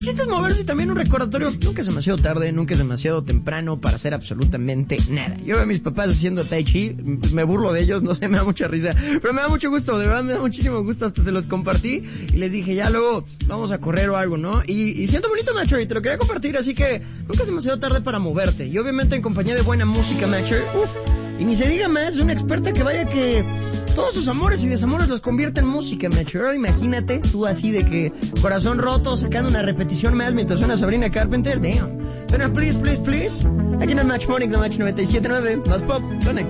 chiste es moverse y también un recordatorio. Nunca es demasiado tarde, nunca es demasiado temprano para hacer absolutamente nada. Yo veo a mis papás haciendo tai chi, me burlo de ellos, no sé, me da mucha risa, pero me da mucho gusto, de verdad me da muchísimo gusto, hasta se los compartí y les dije, ya luego vamos a correr o algo, ¿no? Y siento bonito, Macho, y te lo quería compartir, así que nunca es demasiado tarde para moverte. Y obviamente en compañía de buena música, Macho, y ni se diga más, una experta que vaya que todos sus amores y desamores los convierte en música, Macho. Imagínate, tú así de que corazón roto, sacando una repetición más mientras suena Sabrina Carpenter, damn. Suena Please, Please, Please, aquí en el Match Morning de Match 97.9, más pop, conecta.